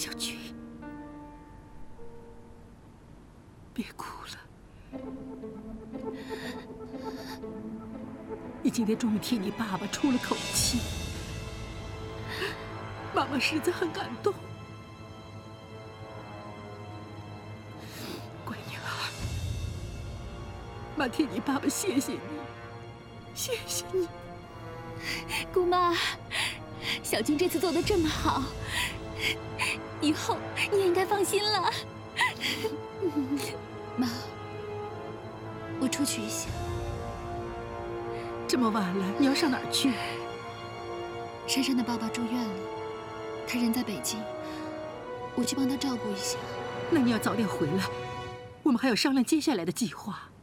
小军，别哭了。你今天终于替你爸爸出了口气，妈妈实在很感动。乖女儿，妈替你爸爸谢谢你，谢谢你。 姑妈，小军这次做得这么好，以后你也应该放心了。妈，我出去一下。 这么晚了，你要上哪儿去？ 珊珊的爸爸住院了，他人在北京，我去帮他照顾一下。 那你要早点回来，我们还要商量接下来的计划。